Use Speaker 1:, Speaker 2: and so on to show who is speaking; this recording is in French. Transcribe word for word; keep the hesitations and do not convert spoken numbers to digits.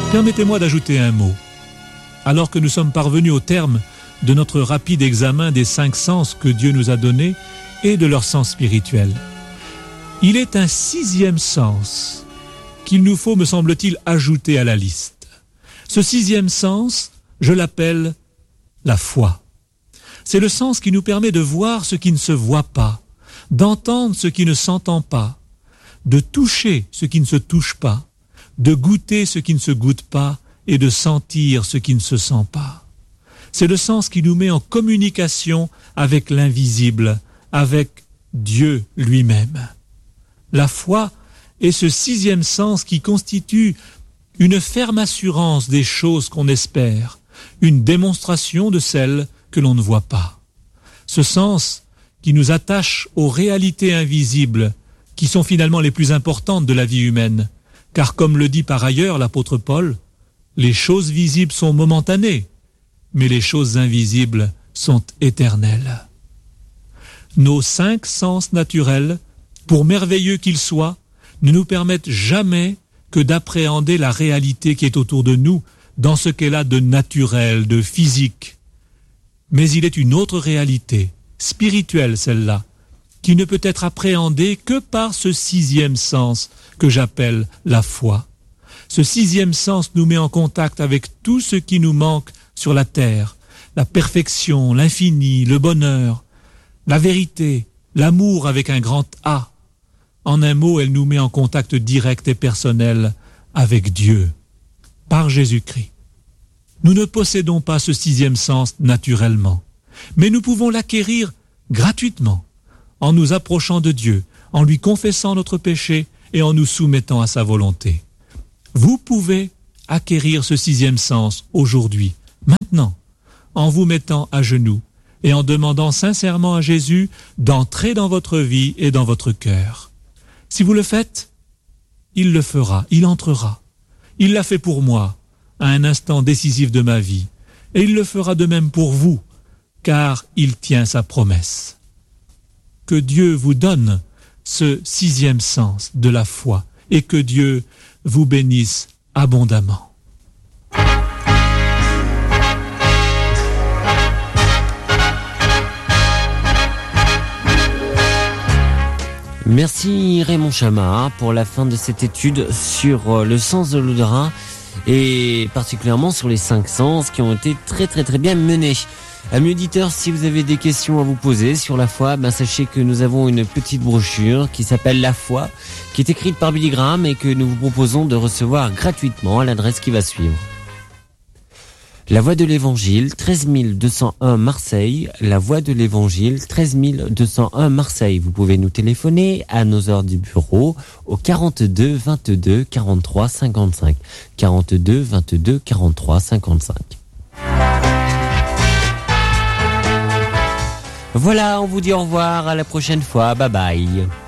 Speaker 1: Permettez-moi d'ajouter un mot. Alors que nous sommes parvenus au terme de notre rapide examen des cinq sens que Dieu nous a donnés et de leur sens spirituel, il est un sixième sens qu'il nous faut, me semble-t-il, ajouter à la liste. Ce sixième sens, je l'appelle la foi. C'est le sens qui nous permet de voir ce qui ne se voit pas, d'entendre ce qui ne s'entend pas, de toucher ce qui ne se touche pas, de goûter ce qui ne se goûte pas et de sentir ce qui ne se sent pas. C'est le sens qui nous met en communication avec l'invisible, avec Dieu lui-même. La foi est ce sixième sens qui constitue une ferme assurance des choses qu'on espère, une démonstration de celles que l'on ne voit pas. Ce sens qui nous attache aux réalités invisibles qui sont finalement les plus importantes de la vie humaine, car comme le dit par ailleurs l'apôtre Paul, les choses visibles sont momentanées, mais les choses invisibles sont éternelles. Nos cinq sens naturels, pour merveilleux qu'ils soient, ne nous permettent jamais que d'appréhender la réalité qui est autour de nous dans ce qu'elle a de naturel, de physique. Mais il est une autre réalité, spirituelle celle-là, qui ne peut être appréhendée que par ce sixième sens que j'appelle la foi. Ce sixième sens nous met en contact avec tout ce qui nous manque sur la terre, la perfection, l'infini, le bonheur, la vérité, l'amour avec un grand A. En un mot, elle nous met en contact direct et personnel avec Dieu, par Jésus-Christ. Nous ne possédons pas ce sixième sens naturellement, mais nous pouvons l'acquérir gratuitement, en nous approchant de Dieu, en lui confessant notre péché et en nous soumettant à sa volonté. Vous pouvez acquérir ce sixième sens aujourd'hui, maintenant, en vous mettant à genoux et en demandant sincèrement à Jésus d'entrer dans votre vie et dans votre cœur. Si vous le faites, il le fera, il entrera. Il l'a fait pour moi, à un instant décisif de ma vie, et il le fera de même pour vous, car il tient sa promesse. Que Dieu vous donne ce sixième sens de la foi, et que Dieu vous bénisse abondamment.
Speaker 2: Merci Raymond Chama pour la fin de cette étude sur le sens de l'odorat et particulièrement sur les cinq sens qui ont été très très très bien menés. Amis auditeurs, si vous avez des questions à vous poser sur la foi, ben sachez que nous avons une petite brochure qui s'appelle La foi, qui est écrite par Billy Graham et que nous vous proposons de recevoir gratuitement à l'adresse qui va suivre. La Voix de l'Évangile, treize mille deux cent un Marseille. La Voix de l'Évangile, treize mille deux cent un Marseille. Vous pouvez nous téléphoner à nos heures du bureau au quarante-deux vingt-deux quarante-trois cinquante-cinq. quarante-deux vingt-deux quarante-trois cinquante-cinq. Voilà, on vous dit au revoir, à la prochaine fois. Bye bye.